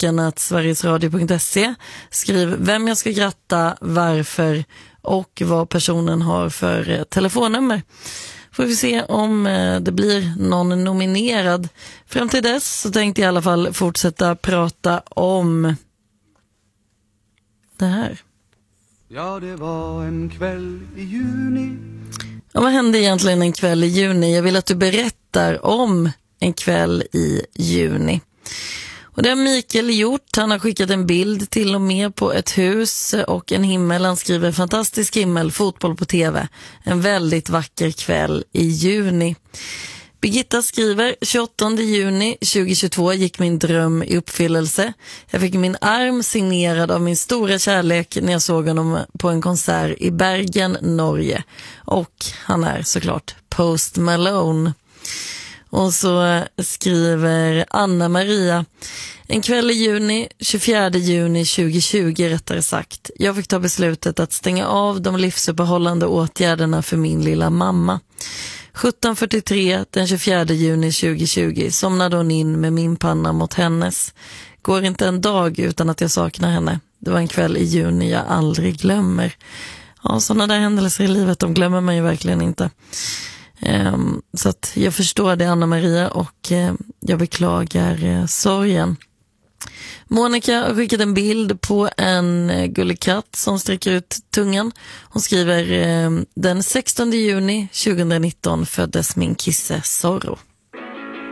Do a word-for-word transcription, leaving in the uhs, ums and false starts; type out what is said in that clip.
svenskan at sverigesradio punkt se. Skriv vem jag ska gratta, varför och vad personen har för eh, telefonnummer. Får vi se om eh, det blir någon nominerad. Fram till dess så tänkte jag i alla fall fortsätta prata om det här. Ja, det var en kväll i juni. Ja, vad hände egentligen en kväll i juni? Jag vill att du berättar om en kväll i juni. Och det har Mikael gjort. Han har skickat en bild till och med på ett hus och en himmel. Han skriver fantastisk himmel, fotboll på tv. En väldigt vacker kväll i juni. Birgitta skriver tjugoåttonde juni tjugohundratjugotvå gick min dröm i uppfyllelse. Jag fick min arm signerad av min stora kärlek när jag såg honom på en konsert i Bergen, Norge. Och han är såklart Post Malone. Och så skriver Anna-Maria en kväll i juni, tjugofjärde juni tjugohundratjugo rättare sagt. Jag fick ta beslutet att stänga av de livsuppehållande åtgärderna för min lilla mamma. sjutton fyrtiotre den tjugofjärde juni tjugohundratjugo somnade hon in med min panna mot hennes. Går inte en dag utan att jag saknar henne. Det var en kväll i juni jag aldrig glömmer. Ja, sådana där händelser i livet, de glömmer man ju verkligen inte. Um, så att jag förstår det, Anna-Maria, och uh, jag beklagar uh, sorgen. Monica har skickat en bild på en uh, gullig katt som sträcker ut tungan. Hon skriver uh, den sextonde juni tjugonitton föddes min kisse Zorro.